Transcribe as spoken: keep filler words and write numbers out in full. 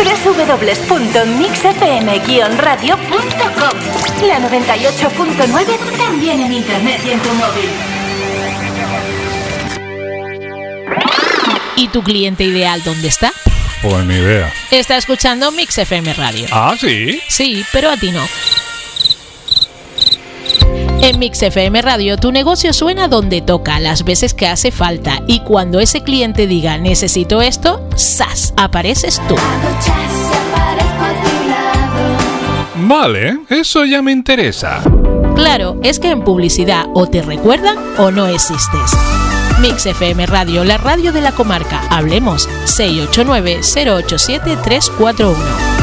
w w w punto mix f m guion radio punto com. La noventa y ocho punto nueve también en internet y en tu móvil. ¿Y tu cliente ideal dónde está? Pues ni idea. Está escuchando Mix F M Radio. ¿Ah, sí? Sí, pero a ti no. En Mix F M Radio tu negocio suena donde toca, las veces que hace falta, y cuando ese cliente diga necesito esto, ¡zas!, apareces tú. Vale, eso ya me interesa. Claro, es que en publicidad o te recuerdan o no existes. Mix F M Radio, la radio de la comarca. Hablemos seis ocho nueve, cero ocho siete, tres cuatro uno.